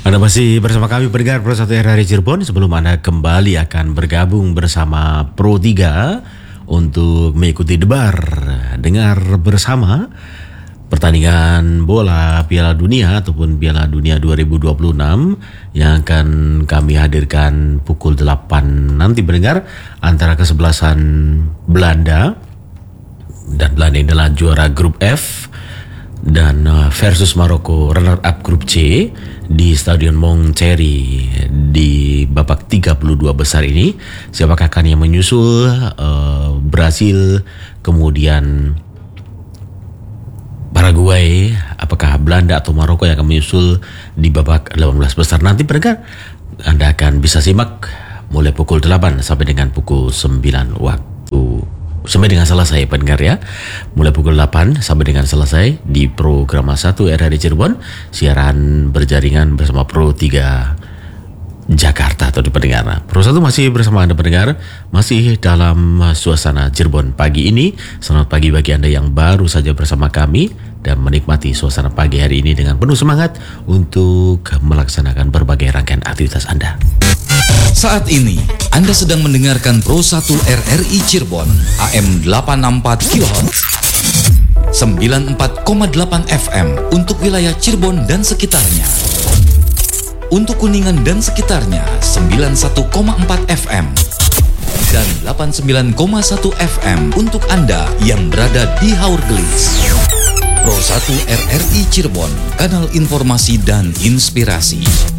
Anda masih bersama kami pendengar Pro 1 RRI Cirebon. Sebelum Anda kembali akan bergabung bersama Pro 3 untuk mengikuti debar, dengar bersama pertandingan bola Piala Dunia ataupun Piala Dunia 2026 yang akan kami hadirkan pukul 8 nanti pendengar, antara kesebelasan Belanda, dan Belanda ini adalah juara grup F, dan versus Maroko runner up grup C di Stadion Montjuïc di babak 32 besar ini. Siapakah akan yang menyusul? Brasil, kemudian Paraguay, apakah Belanda atau Maroko yang akan menyusul di babak 18 besar nanti pendengar? Anda akan bisa simak mulai pukul 8 sampai dengan pukul 9 waktu, sampai dengan selesai pendengar ya. Mulai pukul 8 sampai dengan selesai di program 1 RRI Cirebon, siaran berjaringan bersama Pro 3 Jakarta atau di pendengar. Pro 1 masih bersama Anda pendengar, masih dalam suasana Cirebon pagi ini. Selamat pagi bagi Anda yang baru saja bersama kami dan menikmati suasana pagi hari ini dengan penuh semangat untuk melaksanakan berbagai rangkaian aktivitas Anda. Saat ini Anda sedang mendengarkan Pro 1 RRI Cirebon AM 864 kHz 94,8 FM untuk wilayah Cirebon dan sekitarnya. Untuk Kuningan dan sekitarnya 91,4 FM dan 89,1 FM untuk Anda yang berada di Haurgelis. Pro 1 RRI Cirebon, kanal informasi dan inspirasi.